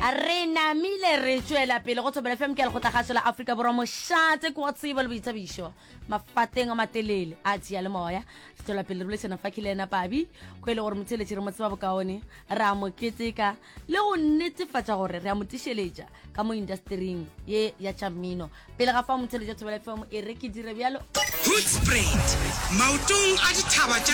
re namile re tswela pele go Thobela FM ke le go tlagaso la Africa Borwa mo shatse go tseba le boitsabiso mafateng a matelele a tsia le moya tswela pele re lesena fa kilena pabi go ile gore motseletsi re motseba bokaone ra mo keteka le go netefatsa gore re a motisheletsa ka mo industrying ye ya chamino pele ga fa motseletsi Thobela FM e re ke dire bjalo Hood spread mautong a dithaba tša